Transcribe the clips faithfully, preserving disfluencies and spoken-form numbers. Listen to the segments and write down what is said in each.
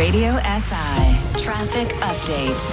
Radio S I traffic update.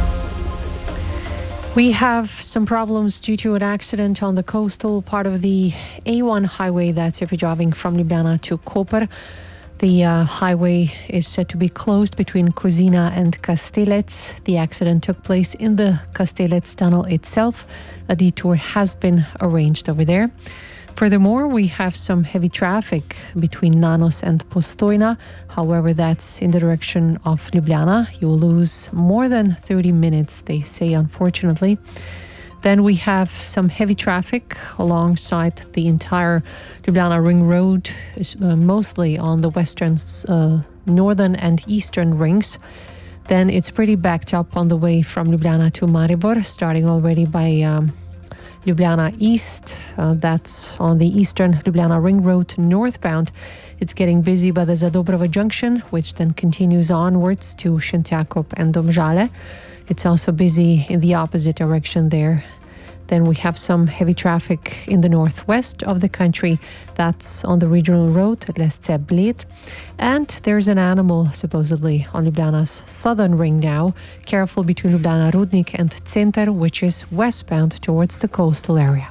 We have some problems due to an accident on the coastal part of the A one highway. That's if you're driving from Ljubljana to Koper. The uh, highway is said to be closed between Kozina and Kastelec. The accident took place in the Kastelec tunnel itself. A detour has been arranged over there. Furthermore, we have some heavy traffic between Nanos and Postojna. However, that's in the direction of Ljubljana. You will lose more than thirty minutes, they say, unfortunately. Then we have some heavy traffic alongside the entire Ljubljana Ring Road, uh, mostly on the western, uh, northern and eastern rings. Then it's pretty backed up on the way from Ljubljana to Maribor, starting already by um, Ljubljana East. Uh, that's on the eastern Ljubljana Ring Road northbound. It's getting busy by the Zadobrova Junction, which then continues onwards to Šentjakov and Domžale. It's also busy in the opposite direction there. Then we have some heavy traffic in the northwest of the country. That's on the regional road at Lesce-Bled. And there's an animal supposedly on Ljubljana's southern ring now. Careful between Ljubljana Rudnik and Center, which is westbound towards the coastal area.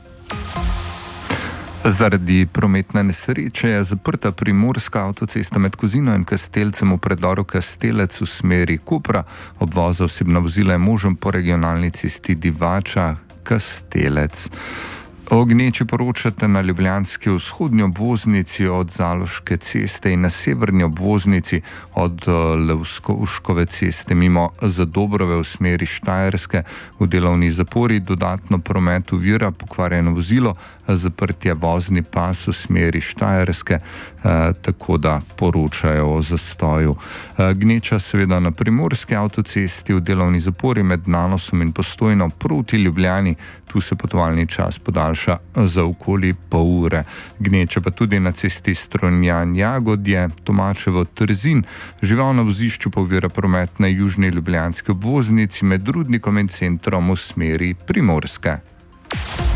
Zaradi prometne nesreče je zaprta primorska avtocesta med Kozino in Kastelcem v predoru Kastelec v smeri Kopra. Obvoz za osebna vozila je možen po regionalni cesti Divača Kastelec. O gneči poročate na ljubljanski vzhodnji obvoznici od Zaloške ceste in na severni obvoznici od Levsko-Uškove ceste mimo Zadobrove v smeri Štajerske. V delovni zapori dodatno promet ovira pokvarjeno vozilo, zaprtje vozni pas v smeri Štajerske, eh, tako da poročajo o zastoju. Eh, gneča seveda na primorski avtocesti v delovni zapori med Nanosom in Postojno proti Ljubljani. Tu se potovalni čas podaljša za okoli pol ure. Gneče pa tudi na cesti Strunjan-Jagodje, Tomačevo-Trzin. Žival na vozišču pa ovira promet na južni ljubljanski obvoznici med Rudnikom in Centrom v smeri Primorske.